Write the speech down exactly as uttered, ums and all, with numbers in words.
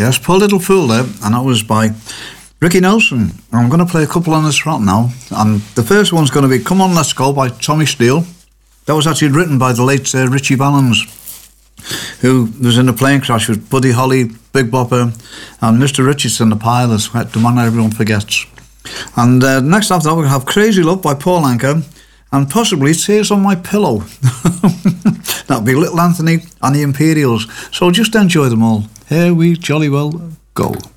Yes, Poor Little Fool there, and that was by Ricky Nelson. I'm going to play a couple on the trot now, and the first one's going to be Come On Let's Go by Tommy Steele. That was actually written by the late uh, Richie Valens, who was in a plane crash with Buddy Holly, Big Bopper, and Mister Richardson, the pilot, the man everyone forgets. And uh, next after that, we'll have Crazy Love by Paul Anka, and possibly Tears on My Pillow. That'll be Little Anthony and the Imperials. So just enjoy them all. Here we jolly well go.